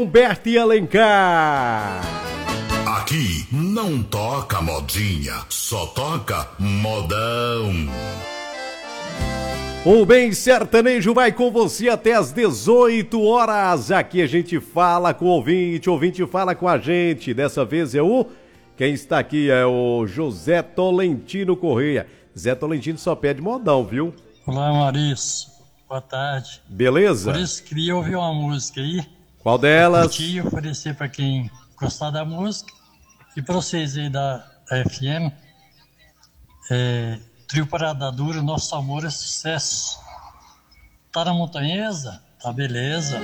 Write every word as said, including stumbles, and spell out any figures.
Humberto e Alencar. Aqui não toca modinha, só toca modão. O Bem Sertanejo vai com você até às dezoito horas. Aqui a gente fala com o ouvinte, o ouvinte fala com a gente. Dessa vez é o... Quem está aqui é o José Tolentino Correia. Zé Tolentino só pede modão, viu? Olá, Maurício. Boa tarde. Beleza? Por isso queria ouvir uma música aí. Qual delas? Curtir e oferecer para quem gostar da música. E para vocês aí da, da F M. É, Trio Parada Dura, Nosso Amor é Sucesso. Tá na Montanhesa? Tá beleza.